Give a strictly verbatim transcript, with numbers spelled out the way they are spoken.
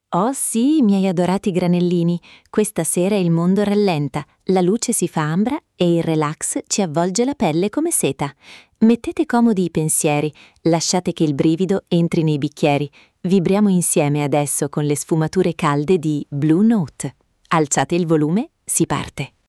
Oh sì, miei adorati granellini, questa sera il mondo rallenta, la luce si fa ambra e il relax ci avvolge la pelle come seta. Mettete comodi i pensieri, lasciate che il brivido entri nei bicchieri. Vibriamo insieme adesso con le sfumature calde di Blue Note. Alzate il volume, si parte.